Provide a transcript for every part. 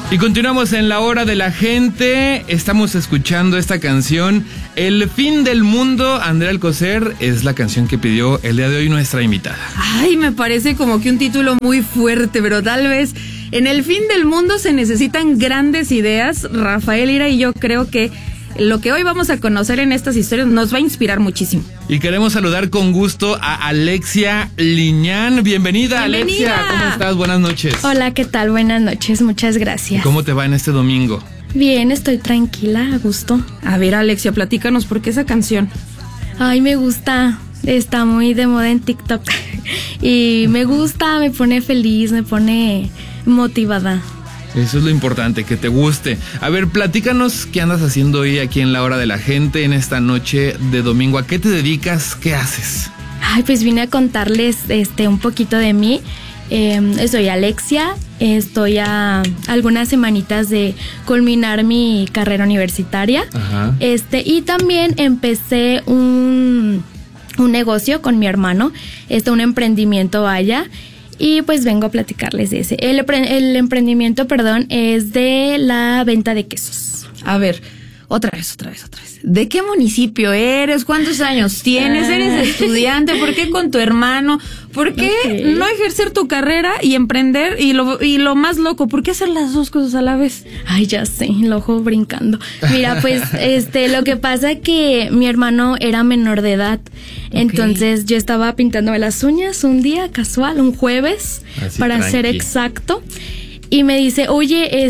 Y continuamos en la hora de la gente. Estamos escuchando esta canción, El fin del mundo. Andrea Alcocer es la canción que pidió el día de hoy nuestra invitada. Ay, me parece como que un título muy fuerte, pero tal vez en el fin del mundo se necesitan grandes ideas. Rafael Lira y yo creo que lo que hoy vamos a conocer en estas historias nos va a inspirar muchísimo. Y queremos saludar con gusto a Alexia Liñán. Bienvenida, Alexia. ¿Cómo estás? Buenas noches. Hola, ¿qué tal? Buenas noches, muchas gracias. ¿Cómo te va en este domingo? Bien, estoy tranquila, a gusto. A ver, Alexia, platícanos, ¿por qué esa canción? Ay, me gusta, está muy de moda en TikTok. Y me gusta, me pone feliz, me pone motivada. Eso es lo importante, que te guste. A ver, platícanos qué andas haciendo hoy aquí en la hora de la gente, en esta noche de domingo. ¿A qué te dedicas? ¿Qué haces? Ay, pues vine a contarles un poquito de mí. Soy Alexia, estoy a algunas semanitas de culminar mi carrera universitaria. Ajá. Y también empecé un negocio con mi hermano, un emprendimiento, vaya. Y pues vengo a platicarles de ese. El emprendimiento, es de la venta de quesos. A ver, otra vez. ¿De qué municipio eres? ¿Cuántos años tienes? ¿Eres estudiante? ¿Por qué con tu hermano? ¿Por qué no ejercer tu carrera y emprender? Y lo más loco, ¿por qué hacer las dos cosas a la vez? Ay, ya sé, el ojo brincando. Mira, pues, lo que pasa es que mi hermano era menor de edad. Okay. Entonces yo estaba pintándome las uñas un día casual, un jueves, así, para tranqui, ser exacto. Y me dice, oye,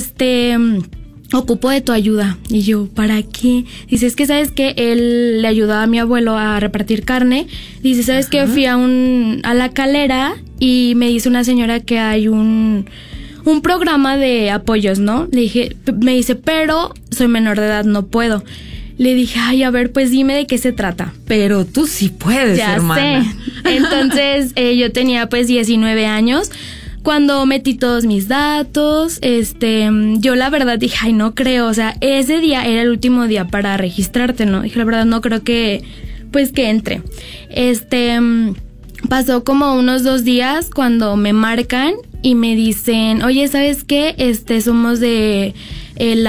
ocupo de tu ayuda. Y yo, ¿para qué? Dice, es que ¿sabes qué? Él le ayudaba a mi abuelo a repartir carne. Dice, ¿sabes qué? Fui a la Calera y me dice una señora que hay un programa de apoyos, ¿no? Me dice, pero soy menor de edad, no puedo. Le dije, ay, a ver, pues dime de qué se trata. Pero tú sí puedes, ya hermana. Sé. Entonces, yo tenía pues 19 años. Cuando metí todos mis datos, yo la verdad dije, ay, no creo, o sea, ese día era el último día para registrarte, ¿no? Dije, la verdad no creo que entre. Pasó como unos 2 días cuando me marcan y me dicen, oye, ¿sabes qué? Somos de el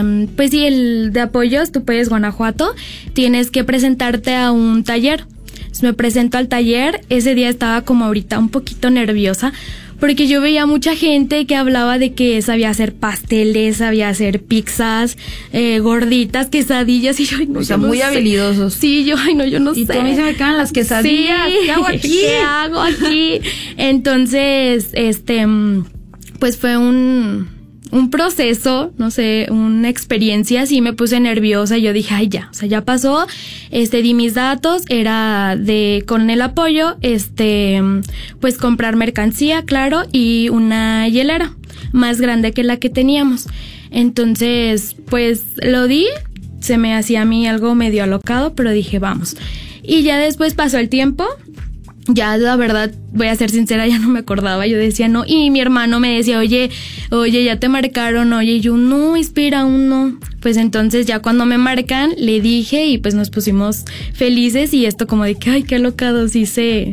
de apoyos, tú puedes Guanajuato, tienes que presentarte a un taller. Entonces me presento al taller, ese día estaba como ahorita un poquito nerviosa, porque yo veía mucha gente que hablaba de que sabía hacer pasteles, sabía hacer pizzas, gorditas, quesadillas, y yo, ay, no, o sea, muy habilidosos. Sí, yo no sé. Y a mí se me quedan las quesadillas. Sí. ¿Qué hago aquí? ¿Qué hago aquí? Entonces, pues fue un proceso, no sé, una experiencia, sí me puse nerviosa y yo dije, ay, ya, o sea, ya pasó, di mis datos, era con el apoyo, pues comprar mercancía, claro, y una hielera más grande que la que teníamos. Entonces, pues lo di, se me hacía a mí algo medio alocado, pero dije, vamos. Y ya después pasó el tiempo. Ya, la verdad, voy a ser sincera, ya no me acordaba, yo decía no, y mi hermano me decía, oye, ya te marcaron, oye, y yo, no, espera, aún no. Pues entonces ya cuando me marcan, le dije y pues nos pusimos felices y esto como de que, ay, qué locado, sí se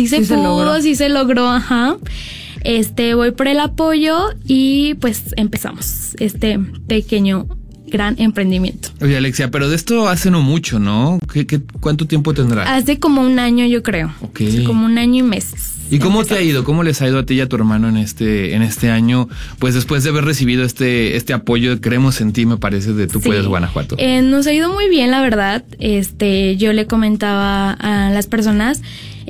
logró, ajá. Voy por el apoyo y pues empezamos pequeño gran emprendimiento. Oye, Alexia, pero de esto hace no mucho, ¿no? ¿Cuánto tiempo tendrá? Hace como 1 año, yo creo. Okay. Hace como 1 año y meses. ¿Y cómo te ha ido? ¿Cómo les ha ido a ti y a tu hermano en este año? Pues después de haber recibido este apoyo, creemos en ti, me parece, de Tú Puedes Guanajuato. Nos ha ido muy bien, la verdad. Yo le comentaba a las personas,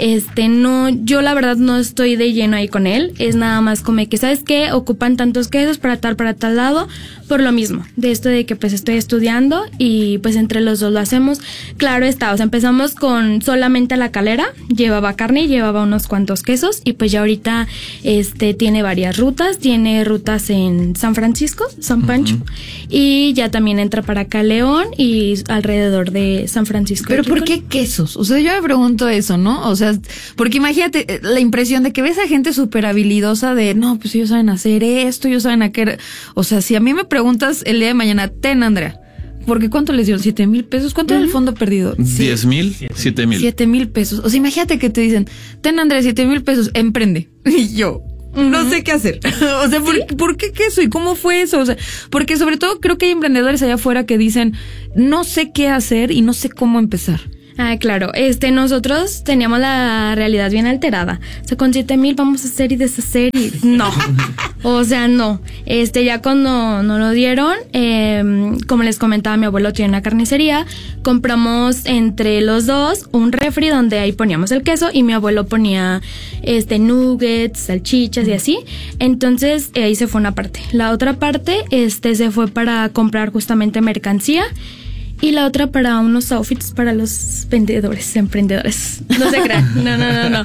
yo la verdad no estoy de lleno ahí con él, es nada más como que, ¿sabes qué? Ocupan tantos quesos para tal lado, por lo mismo, de esto de que pues estoy estudiando y pues entre los dos lo hacemos. Claro está, o sea, empezamos con solamente la Calera, llevaba carne, llevaba unos cuantos quesos y pues ya ahorita tiene varias rutas, tiene rutas en San Francisco, San Pancho, y ya también entra para acá León y alrededor de San Francisco. ¿Pero por qué quesos? O sea, yo me pregunto eso, ¿no? O sea, porque imagínate la impresión de que ves a gente súper habilidosa de, no, pues ellos saben hacer esto, ellos saben hacer, o sea, si a mí me preguntas el día de mañana, ten, Andrea, porque ¿cuánto les dieron? 7,000 pesos. ¿Cuánto era el fondo perdido? 10,000, 7,000. 7,000 pesos. O sea, imagínate que te dicen, ten, Andrea, 7,000 pesos, emprende. Y yo, no sé qué hacer. O sea, ¿por qué queso? ¿Y cómo fue eso? O sea, porque sobre todo creo que hay emprendedores allá afuera que dicen, no sé qué hacer y no sé cómo empezar. Ah, claro. Nosotros teníamos la realidad bien alterada. O sea, con 7,000 vamos a hacer y deshacer y no. O sea, no. Ya cuando nos lo dieron, como les comentaba, mi abuelo tiene una carnicería. Compramos entre los dos un refri donde ahí poníamos el queso y mi abuelo ponía nuggets, salchichas y así. Entonces, ahí se fue una parte. La otra parte, se fue para comprar justamente mercancía. Y la otra para unos outfits para los emprendedores. No se crean. No.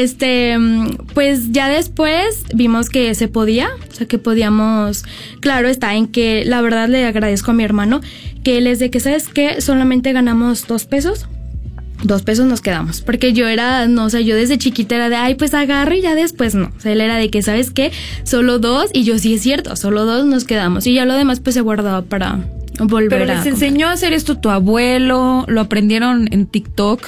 Pues ya después vimos que se podía, o sea, que podíamos. Claro está en que la verdad le agradezco a mi hermano que él es de que, ¿sabes qué? Solamente ganamos 2 pesos. 2 pesos nos quedamos. Porque yo yo desde chiquita era de, ay, pues agarro y ya después no. O sea, él era de que, ¿sabes qué? Solo 2 y yo sí es cierto, solo 2 nos quedamos. Y ya lo demás pues se guardaba para volver. Pero les enseñó a hacer esto tu abuelo, lo aprendieron en TikTok.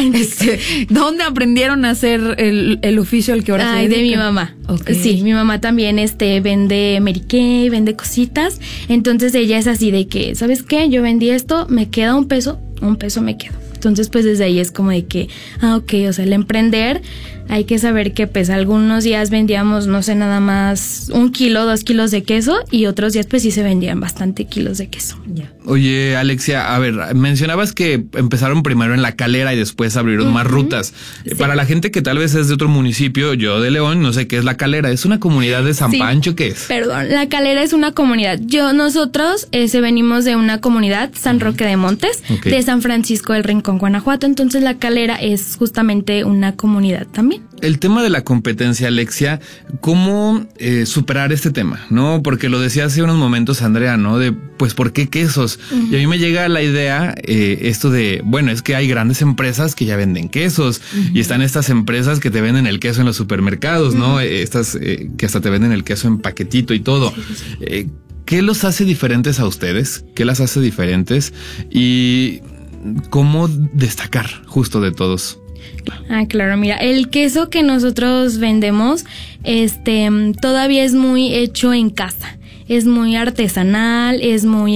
¿Dónde aprendieron a hacer el oficio al que ahora se dedica? De mi mamá. Okay. Sí, mi mamá también vende Mary Kay, vende cositas. Entonces ella es así de que, ¿sabes qué? Yo vendí esto, me queda $1 me quedo. Entonces, pues desde ahí es como de que, ok, o sea, el emprender, hay que saber que pues algunos días vendíamos, no sé, nada más 1 kilo, 2 kilos de queso y otros días pues sí se vendían bastante kilos de queso. Yeah. Oye, Alexia, a ver, mencionabas que empezaron primero en La Calera y después abrieron más rutas. Sí. Para la gente que tal vez es de otro municipio, yo de León, no sé qué es La Calera. ¿Es una comunidad de San Pancho? ¿Qué es? Perdón, La Calera es una comunidad. Nosotros venimos de una comunidad, San Roque de Montes, de San Francisco del Rincón, Guanajuato. Entonces La Calera es justamente una comunidad también. El tema de la competencia, Alexia, ¿cómo superar este tema? ¿No? Porque lo decía hace unos momentos Andrea, ¿no? De, pues, ¿por qué quesos? Uh-huh. Y a mí me llega la idea, esto de, bueno, es que hay grandes empresas que ya venden quesos, uh-huh, y están estas empresas que te venden el queso en los supermercados, uh-huh, ¿no? Estas que hasta te venden el queso en paquetito y todo. Sí. ¿Qué los hace diferentes a ustedes? ¿Qué las hace diferentes? Y ¿cómo destacar justo de todos? Ah, claro, mira, el queso que nosotros vendemos, todavía es muy hecho en casa. Es muy artesanal, es muy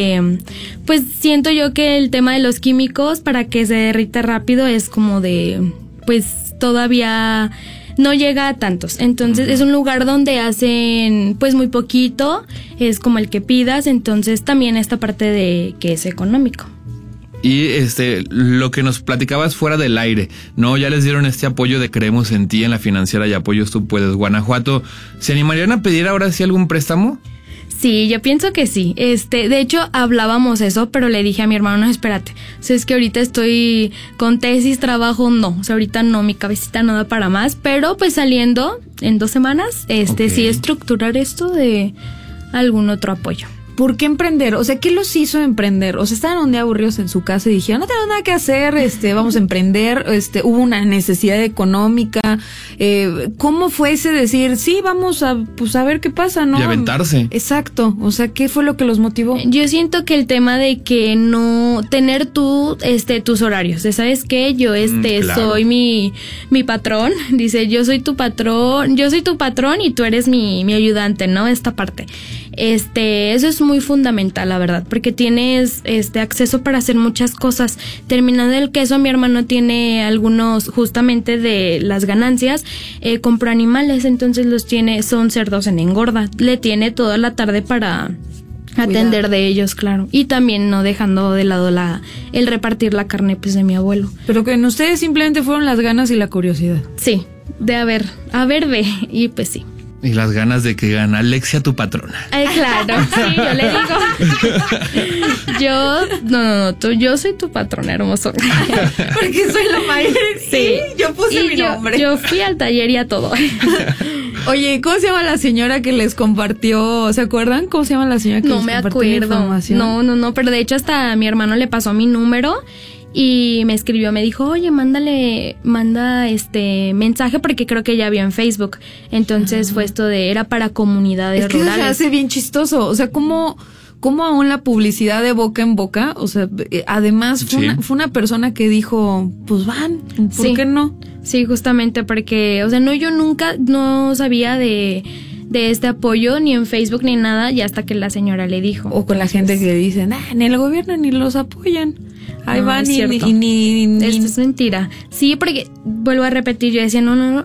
pues siento yo que el tema de los químicos para que se derrita rápido es como de, pues todavía no llega a tantos. Entonces es un lugar donde hacen pues muy poquito, es como el que pidas, entonces también esta parte de que es económico. Y lo que nos platicabas fuera del aire, ¿no? Ya les dieron este apoyo de Creemos en Ti en la financiera y Apoyos Tú Puedes Guanajuato. ¿Se animarían a pedir ahora sí algún préstamo? Sí, yo pienso que sí. De hecho, hablábamos eso, pero le dije a mi hermano, no, espérate. O sea, es que ahorita estoy con tesis, trabajo, no. O sea, ahorita no, mi cabecita no da para más. Pero pues saliendo en 2 semanas, okay, sí estructurar esto de algún otro apoyo. ¿Por qué emprender? O sea, ¿qué los hizo emprender? O sea, estaban un día aburridos en su casa y dijeron, no tenemos nada que hacer, vamos a emprender, hubo una necesidad económica. ¿Cómo fue ese decir, sí, vamos a ver qué pasa, ¿no? Y aventarse. Exacto. O sea, ¿qué fue lo que los motivó? Yo siento que el tema de que no tener tú, tus horarios. ¿Sabes qué? Yo, claro, soy mi patrón. Dice, yo soy tu patrón y tú eres mi ayudante, ¿no? Esta parte. Eso es muy fundamental, la verdad, porque tienes acceso para hacer muchas cosas. Terminando el queso, mi hermano tiene algunos, justamente de las ganancias, compró animales, entonces los tiene, son cerdos en engorda, le tiene toda la tarde para atender Cuidado de ellos, claro, y también no dejando de lado el repartir la carne pues de mi abuelo. Pero que en ustedes simplemente fueron las ganas y la curiosidad. Sí, de a ver, y pues sí. Y las ganas de que gana Alexia, tu patrona. Claro, sí, yo le digo. Yo soy tu patrona, hermoso. Porque soy la mayor. Sí, yo puse mi nombre. Yo fui al taller y a todo. Oye, ¿cómo se llama la señora que les compartió? ¿Se acuerdan? ¿Cómo se llama la señora que les compartió la información? No, pero de hecho hasta mi hermano le pasó mi número. Y me escribió, me dijo, oye, manda mensaje porque creo que ya vio en Facebook. Entonces fue esto era para comunidades rurales. Eso se hace bien chistoso. O sea, ¿cómo cómo aún la publicidad de boca en boca, o sea, además fue una persona que dijo, pues van, ¿por qué no? Sí, justamente porque, o sea, yo nunca sabía de este apoyo ni en Facebook ni nada, y hasta que la señora le dijo. O con la gente que dicen, en el gobierno ni los apoyan. Ahí no, van y ni esto es mentira. Sí, porque vuelvo a repetir, yo decía, no,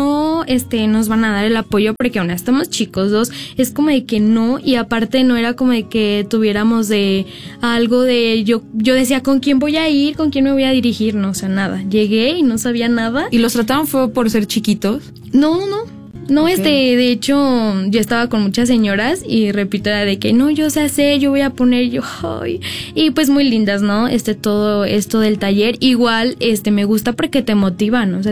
nos van a dar el apoyo porque aún estamos chicos, 2, es como de que no, y aparte no era como de que tuviéramos de algo de, yo decía, ¿con quién voy a ir? ¿Con quién me voy a dirigir? No, o sea, nada. Llegué y no sabía nada. ¿Y los trataron fue por ser chiquitos? No, okay. De hecho, yo estaba con muchas señoras y repito de que no, yo sé, yo voy a poner y pues muy lindas, ¿no? todo esto del taller, igual, me gusta porque te motivan, o sea,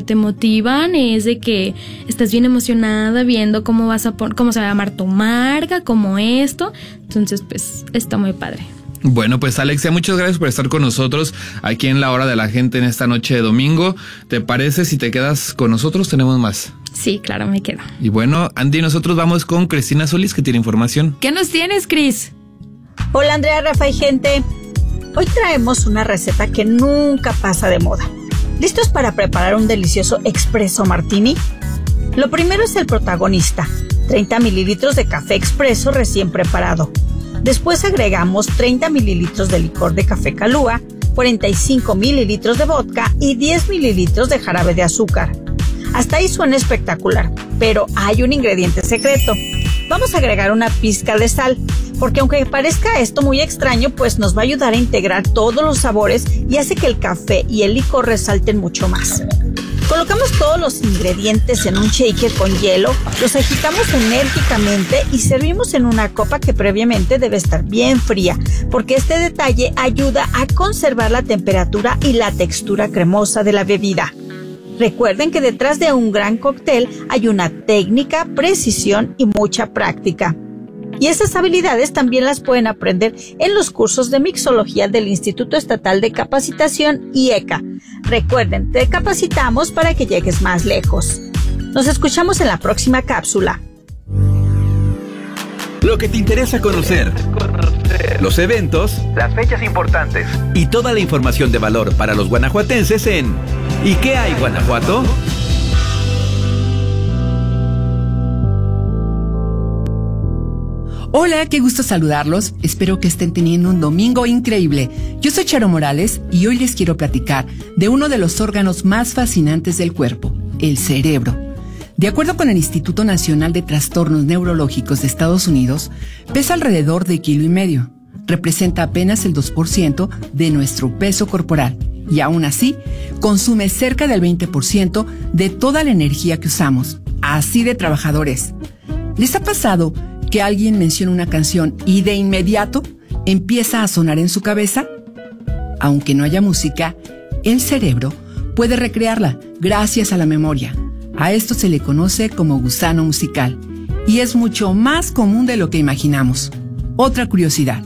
es de que estás bien emocionada viendo cómo se va a llamar tu marca, como esto, entonces pues está muy padre. Bueno, pues Alexia, muchas gracias por estar con nosotros aquí en La Hora de la Gente en esta noche de domingo. ¿Te parece si te quedas con nosotros? Tenemos más. Sí, claro, me quedo. Y bueno, Andy, nosotros vamos con Cristina Solís, que tiene información. ¿Qué nos tienes, Cris? Hola, Andrea, Rafa y gente. Hoy traemos una receta que nunca pasa de moda. ¿Listos para preparar un delicioso expreso martini? Lo primero es el protagonista, 30 mililitros de café expreso recién preparado. Después agregamos 30 mililitros de licor de café Calúa, 45 mililitros de vodka y 10 mililitros de jarabe de azúcar. Hasta ahí suena espectacular, pero hay un ingrediente secreto. Vamos a agregar una pizca de sal, porque aunque parezca esto muy extraño, pues nos va a ayudar a integrar todos los sabores y hace que el café y el licor resalten mucho más. Colocamos todos los ingredientes en un shaker con hielo, los agitamos enérgicamente y servimos en una copa que previamente debe estar bien fría, porque este detalle ayuda a conservar la temperatura y la textura cremosa de la bebida. Recuerden que detrás de un gran cóctel hay una técnica, precisión y mucha práctica. Y esas habilidades también las pueden aprender en los cursos de mixología del Instituto Estatal de Capacitación IECA. Recuerden, te capacitamos para que llegues más lejos. Nos escuchamos en la próxima cápsula. Lo que te interesa conocer, los eventos, las fechas importantes y toda la información de valor para los guanajuatenses en ¿Y qué hay, Guanajuato? Hola, qué gusto saludarlos. Espero que estén teniendo un domingo increíble. Yo soy Charo Morales y hoy les quiero platicar de uno de los órganos más fascinantes del cuerpo, el cerebro. De acuerdo con el Instituto Nacional de Trastornos Neurológicos de Estados Unidos, pesa alrededor de 1,5 kilos. Representa apenas el 2% de nuestro peso corporal y aún así consume cerca del 20% de toda la energía que usamos. Así de trabajadores. ¿Les ha pasado que alguien menciona una canción y de inmediato empieza a sonar en su cabeza? Aunque no haya música, el cerebro puede recrearla gracias a la memoria. A esto se le conoce como gusano musical y es mucho más común de lo que imaginamos. Otra curiosidad,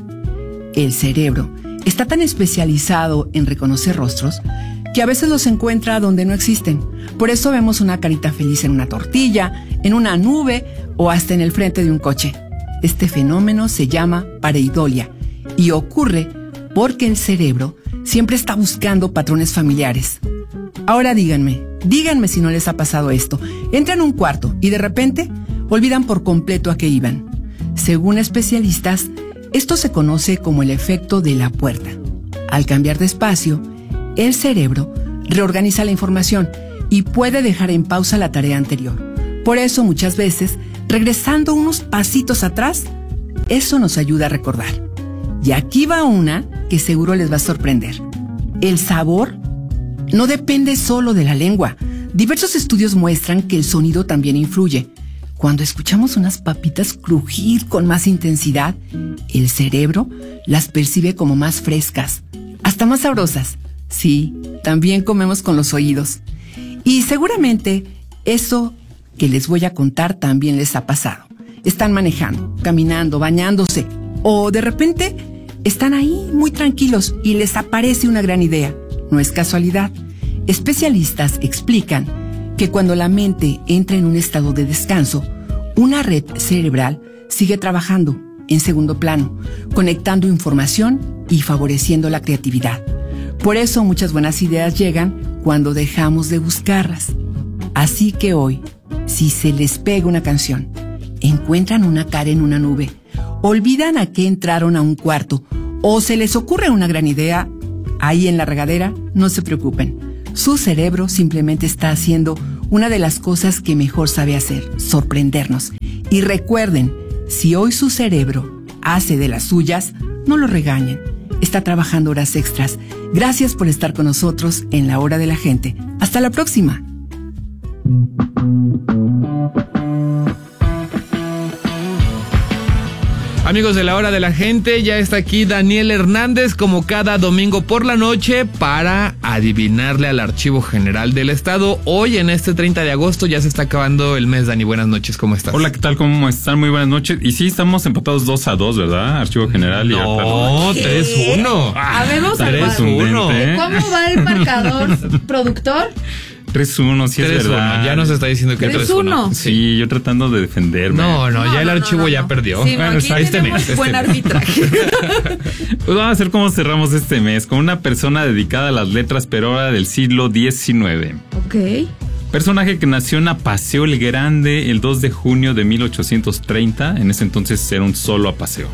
el cerebro está tan especializado en reconocer rostros que a veces los encuentra donde no existen. Por eso vemos una carita feliz en una tortilla, en una nube o hasta en el frente de un coche. Este fenómeno se llama pareidolia y ocurre porque el cerebro siempre está buscando patrones familiares. Ahora díganme si no les ha pasado esto. Entran a un cuarto y de repente olvidan por completo a qué iban. Según especialistas, esto se conoce como el efecto de la puerta. Al cambiar de espacio, el cerebro reorganiza la información y puede dejar en pausa la tarea anterior. Por eso muchas veces, regresando unos pasitos atrás, eso nos ayuda a recordar. Y aquí va una que seguro les va a sorprender. El sabor no depende solo de la lengua. Diversos estudios muestran que el sonido también influye. Cuando escuchamos unas papitas crujir con más intensidad, el cerebro las percibe como más frescas, hasta más sabrosas. Sí, también comemos con los oídos. Y seguramente eso que les voy a contar también les ha pasado. Están manejando, caminando, bañándose, o de repente están ahí muy tranquilos y les aparece una gran idea. No es casualidad. Especialistas explican que cuando la mente entra en un estado de descanso, una red cerebral sigue trabajando en segundo plano, conectando información y favoreciendo la creatividad. Por eso muchas buenas ideas llegan cuando dejamos de buscarlas. Así que hoy, si se les pega una canción, encuentran una cara en una nube, olvidan a qué entraron a un cuarto o se les ocurre una gran idea, ahí en la regadera, no se preocupen. Su cerebro simplemente está haciendo una de las cosas que mejor sabe hacer, sorprendernos. Y recuerden, si hoy su cerebro hace de las suyas, no lo regañen. Está trabajando horas extras. Gracias por estar con nosotros en La Hora de la Gente. Hasta la próxima. Amigos de La Hora de la Gente, ya está aquí Daniel Hernández como cada domingo por la noche para adivinarle al Archivo General del Estado. Hoy en este 30 de agosto ya se está acabando el mes. Dani, buenas noches, ¿cómo estás? Hola, ¿qué tal? ¿Cómo están? Muy buenas noches. Y sí, estamos empatados 2-2, ¿verdad? Archivo General y... No, 3-1. Habemos 3-1. ¿Cómo va el marcador, productor? 3-1, sí 3-1, es verdad. Ya nos está diciendo que 3-1. Sí, yo tratando de defenderme. No, ya el archivo ya perdió. Sí, bueno, aquí este mes. Buen arbitraje. Pues vamos a ver cómo cerramos este mes con una persona dedicada a las letras, pero ahora del siglo XIX. Ok. Personaje que nació en Apaseo el Grande el 2 de junio de 1830. En ese entonces era un solo Apaseo.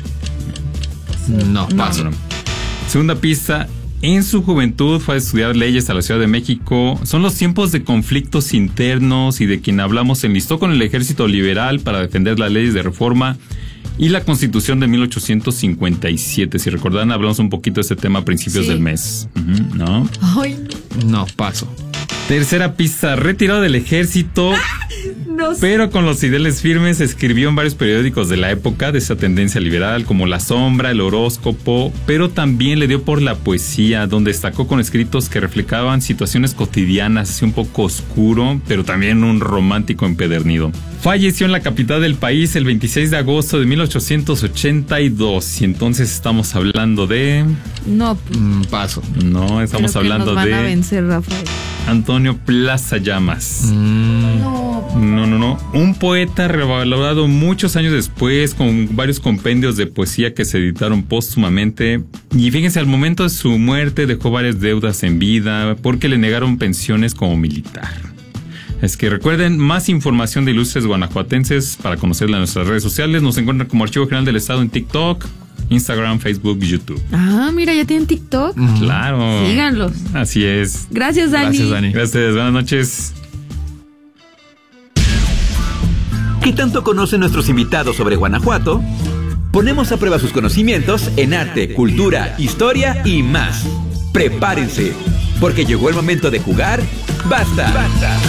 No, paso. No. Segunda pista. En su juventud fue a estudiar leyes a la Ciudad de México. Son los tiempos de conflictos internos y de quien hablamos. Se enlistó con el ejército liberal para defender las leyes de reforma y la Constitución de 1857. Si recordan, hablamos un poquito de ese tema a principios del mes. ¿No? Ay, no, paso. Tercera pista, retirado del ejército, no sé. Pero con los ideales firmes, escribió en varios periódicos de la época de esa tendencia liberal, como La Sombra, El Horóscopo, pero también le dio por la poesía, donde destacó con escritos que reflejaban situaciones cotidianas, así un poco oscuro, pero también un romántico empedernido. Falleció en la capital del país el 26 de agosto de 1882, y entonces estamos hablando de... No, paso. No, estamos hablando nos van de... a vencer, Rafael. Antonio Plaza Llamas. No. Un poeta revalorado muchos años después, con varios compendios de poesía que se editaron póstumamente. Y fíjense, al momento de su muerte dejó varias deudas en vida porque le negaron pensiones como militar. Es que recuerden, más información de ilustres guanajuatenses para conocerla en nuestras redes sociales. Nos encuentran como Archivo General del Estado en TikTok, Instagram, Facebook y YouTube. Ah, mira, ya tienen TikTok. Claro. Síganlos. Así es. Gracias, Dani. Gracias, Dani. Gracias, buenas noches. ¿Qué tanto conocen nuestros invitados sobre Guanajuato? Ponemos a prueba sus conocimientos en arte, cultura, historia y más. Prepárense, porque llegó el momento de jugar. ¡Basta!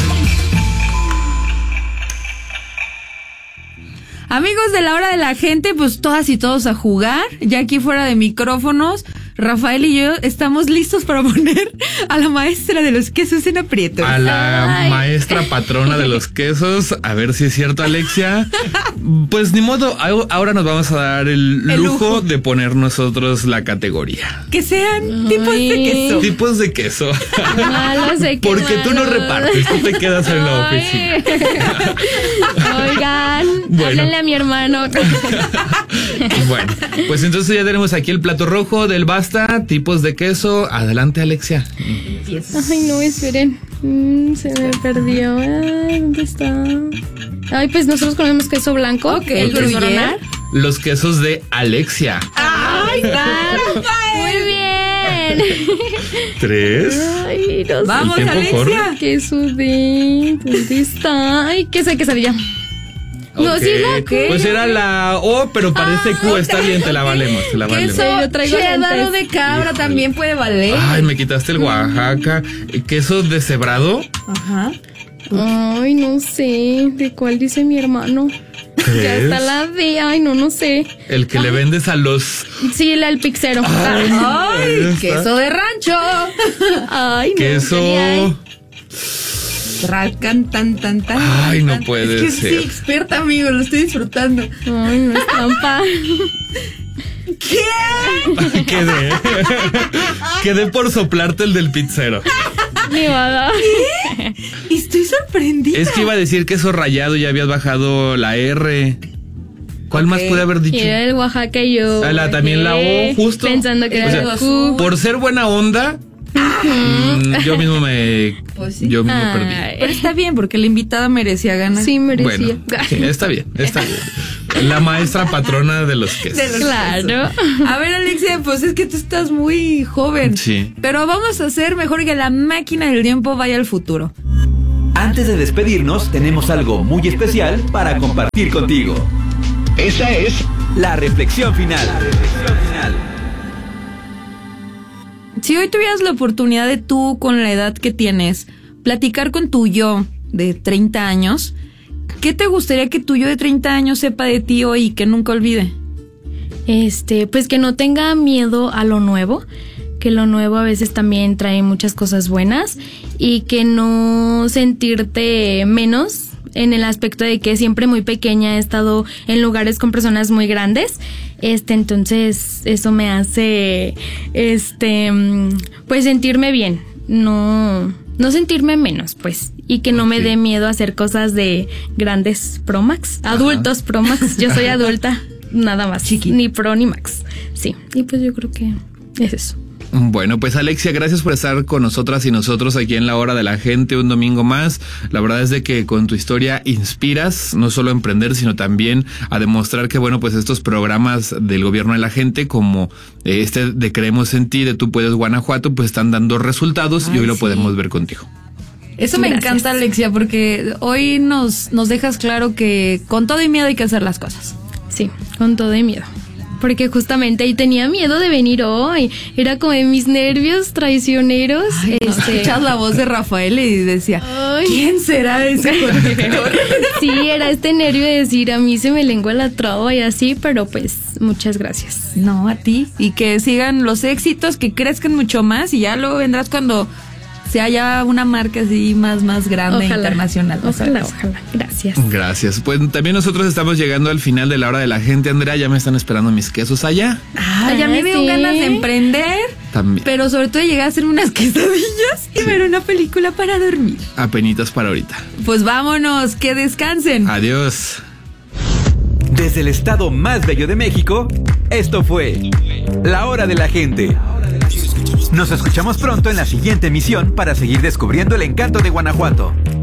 Amigos de La Hora de la Gente, pues todas y todos a jugar. Ya aquí fuera de micrófonos, Rafael y yo estamos listos para poner a la maestra de los quesos en aprietos. A la maestra patrona de los quesos. A ver si es cierto, Alexia. Pues ni modo, ahora nos vamos a dar el lujo de poner nosotros la categoría. Que sean tipos de queso. Tipos de queso. Malos de queso. Porque tú no repartes, tú te quedas en la oficina. Oigan, háblenle a mi hermano. Bueno, pues entonces ya tenemos aquí el plato rojo del Basta, tipos de queso. Adelante, Alexia. Ay, no, esperen. Se me perdió. Ay, ¿dónde está? Ay, pues nosotros comemos queso blanco. Ok, el Gruyère. Los quesos de Alexia. ¡Ay, muy bien! 3. Ay, no sé. Vamos, Alexia. Corre. Queso de... ¿Dónde está? Ay, queso de quesadilla. No, sí es la Q. Pues era la O, pero parece Q. Está bien, te la valemos, te la valemos. Queso Yo traigo cheddar lentes. de cabra también puede valer. Ay, me quitaste el Oaxaca. ¿Queso deshebrado? Ajá. Ay, no sé. ¿De cuál dice mi hermano? Ya está la D. Ay, no sé. El que le vendes a los... Sí, el pixero. Ay, queso de rancho. Ay, no. Queso... Tracan tan. Ay, no puede es que ser. Sí, experta, amigo, lo estoy disfrutando. Ay, no es trampa. ¿Qué? Quedé por soplarte el del pizzero. Ni nada. Estoy sorprendida. Es que iba a decir queso rallado y ya habías bajado la R. ¿Cuál más pude haber dicho? Y era el Oaxaca y yo. También la O, justo. Pensando que era Goku. Por ser buena onda, yo mismo me perdí. Pero está bien, porque la invitada merecía ganar. Sí, merecía. Bueno, sí, está bien. La maestra patrona de los quesos. Claro. A ver, Alexia, pues es que tú estás muy joven. Sí. Pero vamos a hacer mejor que la máquina del tiempo vaya al futuro. Antes de despedirnos, tenemos algo muy especial para compartir contigo. Esa es la reflexión final. Si hoy tuvieras la oportunidad de tú, con la edad que tienes, platicar con tu yo de 30 años, ¿qué te gustaría que tu yo de 30 años sepa de ti hoy y que nunca olvide? Pues que no tenga miedo a lo nuevo, que lo nuevo a veces también trae muchas cosas buenas y que no sentirte menos en el aspecto de que siempre muy pequeña he estado en lugares con personas muy grandes. Entonces eso me hace pues sentirme bien, no sentirme menos, pues, y que no me dé miedo hacer cosas de grandes Pro Max, adultos Pro Max. Yo soy adulta, nada más, ni Pro ni Max. Sí, y pues yo creo que es eso. Bueno, pues Alexia, gracias por estar con nosotras y nosotros aquí en La Hora de la Gente un domingo más. La verdad es de que con tu historia inspiras no solo a emprender, sino también a demostrar que, bueno, pues estos programas del gobierno de la gente, como de Creemos en Ti, de Tú Puedes Guanajuato, pues están dando resultados y hoy lo podemos ver contigo. Eso me encanta, Alexia, porque hoy nos dejas claro que con todo y miedo hay que hacer las cosas. Sí, con todo y miedo. Porque justamente ahí tenía miedo de venir hoy. Era como de mis nervios traicioneros. Ay, escuchas la voz de Rafael y decía, ay, ¿quién será ese conductor? Sí, era este nervio de decir, a mí se me lengua la traba y así, pero pues muchas gracias. No, a ti. Y que sigan los éxitos, que crezcan mucho más y ya luego vendrás cuando sea ya una marca así más grande, internacional. Ojalá. Gracias. Gracias. Pues también nosotros estamos llegando al final de La Hora de la Gente. Andrea, ya me están esperando mis quesos allá. Ya me dio ganas de emprender. También. Pero sobre todo llegar a hacer unas quesadillas y ver una película para dormir. Apenitas para ahorita. Pues vámonos, que descansen. Adiós. Desde el estado más bello de México, esto fue La Hora de la Gente. Nos escuchamos pronto en la siguiente emisión para seguir descubriendo el encanto de Guanajuato.